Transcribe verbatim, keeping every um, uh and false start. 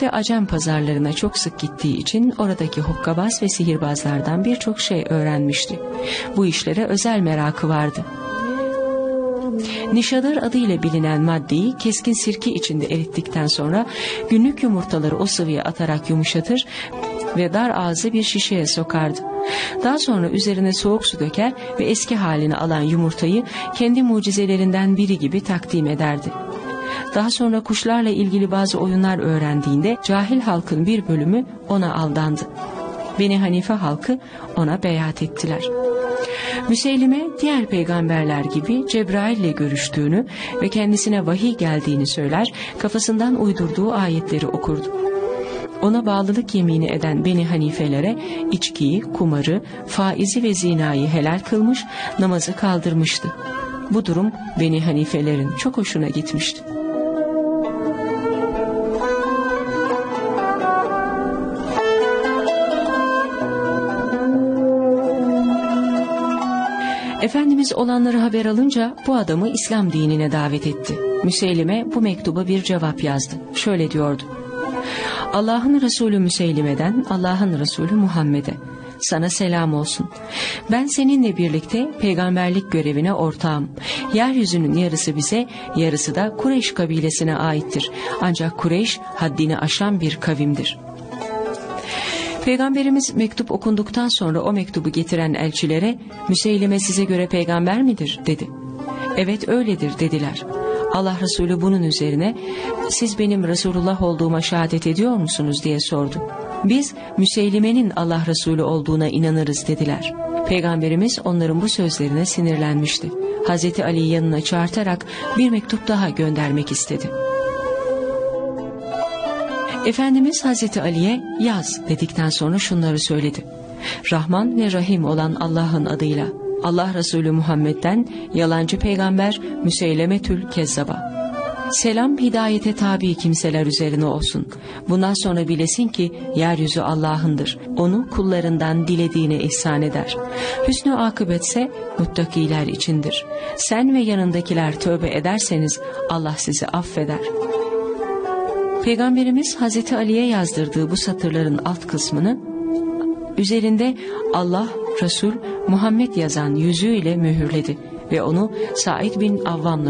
Arap ve Acem pazarlarına çok sık gittiği için oradaki hokkabaz ve sihirbazlardan birçok şey öğrenmişti. Bu işlere özel merakı vardı. Nişadır adıyla bilinen maddeyi keskin sirke içinde erittikten sonra günlük yumurtaları o sıvıya atarak yumuşatır ve dar ağzı bir şişeye sokardı. Daha sonra üzerine soğuk su döker ve eski halini alan yumurtayı kendi mucizelerinden biri gibi takdim ederdi. Daha sonra kuşlarla ilgili bazı oyunlar öğrendiğinde cahil halkın bir bölümü ona aldandı. Beni Hanife halkı ona beyat ettiler. Müseylime diğer peygamberler gibi Cebrail ile görüştüğünü ve kendisine vahiy geldiğini söyler, kafasından uydurduğu ayetleri okurdu. Ona bağlılık yemini eden Beni Hanifelere içkiyi, kumarı, faizi ve zinayı helal kılmış, namazı kaldırmıştı. Bu durum Beni Hanifelerin çok hoşuna gitmişti. Efendimiz olanları haber alınca bu adamı İslam dinine davet etti. Müseylime bu mektuba bir cevap yazdı. Şöyle diyordu: Allah'ın Resulü Müseylime'den Allah'ın Resulü Muhammed'e sana selam olsun. Ben seninle birlikte peygamberlik görevine ortağım. Yeryüzünün yarısı bize, yarısı da Kureyş kabilesine aittir. Ancak Kureyş haddini aşan bir kavimdir. Peygamberimiz mektup okunduktan sonra o mektubu getiren elçilere Müseylime size göre peygamber midir dedi. Evet öyledir dediler. Allah Resulü bunun üzerine siz benim Resulullah olduğuma şehadet ediyor musunuz diye sordu. Biz Müseylime'nin Allah Resulü olduğuna inanırız dediler. Peygamberimiz onların bu sözlerine sinirlenmişti. Hazreti Ali'yi yanına çağırtarak bir mektup daha göndermek istedi. Efendimiz Hazreti Ali'ye yaz dedikten sonra şunları söyledi. Rahman ve Rahim olan Allah'ın adıyla, Allah Resulü Muhammed'den yalancı peygamber Müseylemetül Kezzab'a. Selam hidayete tabi kimseler üzerine olsun. Bundan sonra bilesin ki yeryüzü Allah'ındır. Onu kullarından dilediğine ihsan eder. Hüsnü akıbetse muttakiler içindir. Sen ve yanındakiler tövbe ederseniz Allah sizi affeder. Peygamberimiz Hazreti Ali'ye yazdırdığı bu satırların alt kısmını üzerinde Allah, Resul, Muhammed yazan yüzüğüyle mühürledi ve onu Said bin Avvam'la